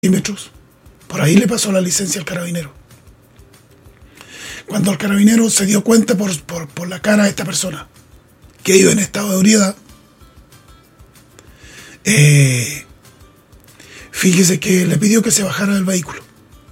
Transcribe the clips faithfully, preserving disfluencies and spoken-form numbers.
centímetros. Por ahí le pasó la licencia al carabinero. Cuando el carabinero se dio cuenta por, por, por la cara de esta persona que iba en estado de ebriedad, eh, fíjese que le pidió que se bajara del vehículo.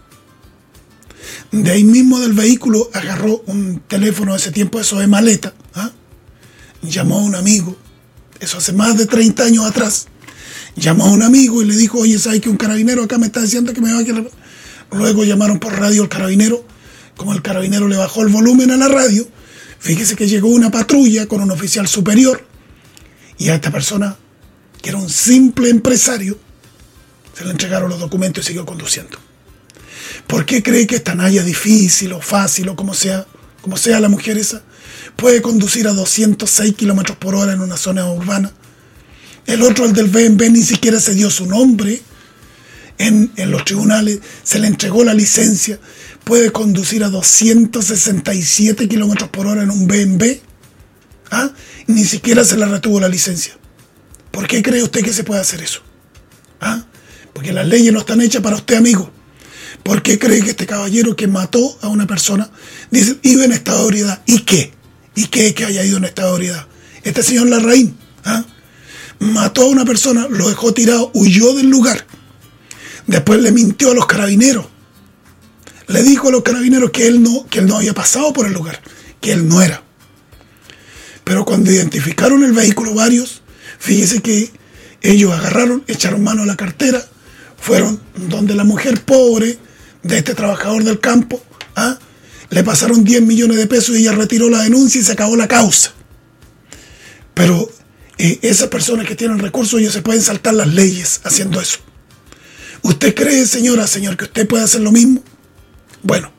De ahí mismo del vehículo agarró un teléfono de ese tiempo, eso de maleta, ¿ah? Llamó a un amigo, eso hace más de treinta años atrás, llamó a un amigo y le dijo: oye, ¿sabes que un carabinero acá me está diciendo que me va a quedar? Luego llamaron por radio al carabinero. Como el carabinero le bajó el volumen a la radio, fíjese que llegó una patrulla con un oficial superior y a esta persona, que era un simple empresario, se le entregaron los documentos y siguió conduciendo. ¿Por qué cree que esta naya difícil o fácil o como sea, como sea la mujer esa, puede conducir a doscientos seis kilómetros por hora en una zona urbana? El otro, el del B M W, ni siquiera se dio su nombre en, en los tribunales, se le entregó la licencia, puede conducir a doscientos sesenta y siete kilómetros por hora en un B M W, ¿ah? Ni siquiera se le retuvo la licencia. ¿Por qué cree usted que se puede hacer eso? ¿Ah? Porque las leyes no están hechas para usted, amigo. ¿Por qué cree que este caballero que mató a una persona, dice, iba en estado de ebriedad? ¿Y qué? ¿Y qué que haya ido en estado de ebriedad? Este señor Larraín, ¿ah? mató a una persona, lo dejó tirado, huyó del lugar. Después le mintió a los carabineros. Le dijo a los carabineros que él no, que él no había pasado por el lugar, que él no era. Pero cuando identificaron el vehículo varios, fíjese que ellos agarraron, echaron mano a la cartera, fueron donde la mujer pobre de este trabajador del campo, ¿ah? le pasaron diez millones de pesos y ella retiró la denuncia y se acabó la causa. Pero eh, esas personas que tienen recursos, ellos se pueden saltar las leyes haciendo eso. ¿Usted cree, señora, señor, que usted puede hacer lo mismo? Bueno,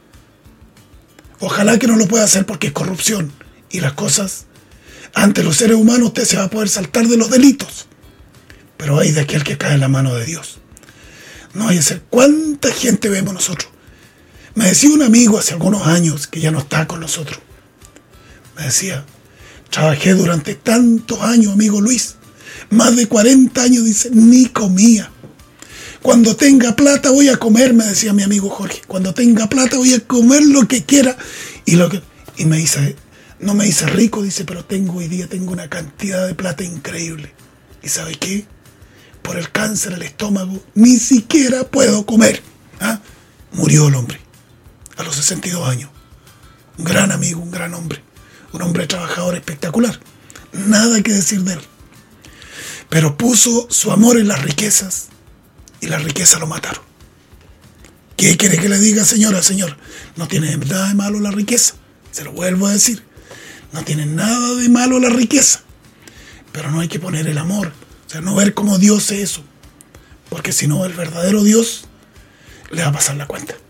ojalá que no lo pueda hacer porque es corrupción. Y las cosas, ante los seres humanos, usted se va a poder saltar de los delitos. Pero hay de aquel que cae en la mano de Dios. No hay que ser. ¿Cuánta gente vemos nosotros? Me decía un amigo hace algunos años, que ya no está con nosotros. Me decía: trabajé durante tantos años, amigo Luis, más de cuarenta años, dice, ni comía. Cuando tenga plata voy a comer, me decía mi amigo Jorge. Cuando tenga plata voy a comer lo que quiera. Y lo que y me dice, no me dice rico, dice, pero tengo hoy día tengo una cantidad de plata increíble. ¿Y sabe qué? Por el cáncer al estómago ni siquiera puedo comer. ¿Ah? Murió el hombre a los sesenta y dos años. Un gran amigo, un gran hombre. Un hombre trabajador espectacular. Nada que decir de él. Pero puso su amor en las riquezas. Y la riqueza lo mataron. ¿Qué quiere que le diga, señora, señor? No tiene nada de malo la riqueza. Se lo vuelvo a decir. No tiene nada de malo la riqueza. Pero no hay que poner el amor. O sea, no ver como Dios es eso. Porque si no, el verdadero Dios le va a pasar la cuenta.